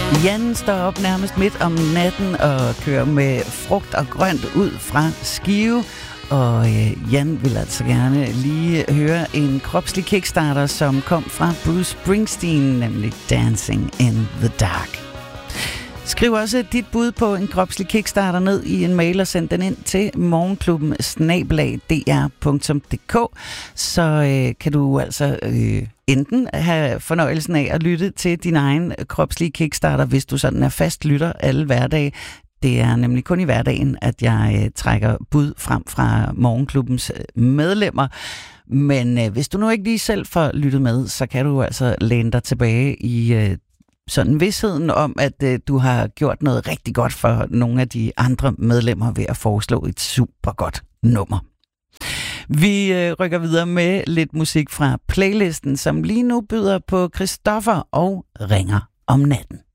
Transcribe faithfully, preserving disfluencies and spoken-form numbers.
Jan står op nærmest midt om natten og kører med frugt og grønt ud fra Skive. Og øh, Jan vil altså gerne lige høre en kropslig kickstarter, som kom fra Bruce Springsteen, nemlig Dancing in the Dark. Skriv også dit bud på en kropslig kickstarter ned i en mail og send den ind til morgenklubben snabel-a d r punktum d k. Så øh, kan du altså øh, enten have fornøjelsen af at lytte til din egen kropslige kickstarter, hvis du sådan er fast lytter alle hverdage. Det er nemlig kun i hverdagen, at jeg øh, trækker bud frem fra morgenklubbens medlemmer. Men øh, hvis du nu ikke lige selv får lyttet med, så kan du altså læne dig tilbage i øh, sådan vidsheden om, at øh, du har gjort noget rigtig godt for nogle af de andre medlemmer ved at foreslå et super godt nummer. Vi øh, rykker videre med lidt musik fra playlisten, som lige nu byder på Christoffer og Ringer om natten.